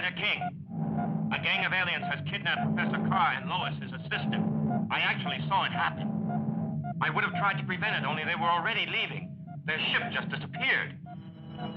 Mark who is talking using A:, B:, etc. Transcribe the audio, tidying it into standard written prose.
A: Commander King. A gang of aliens has kidnapped Professor Carr and Lois, his assistant. I actually saw it happen. I would have tried to prevent it, only they were already leaving. Their ship just disappeared.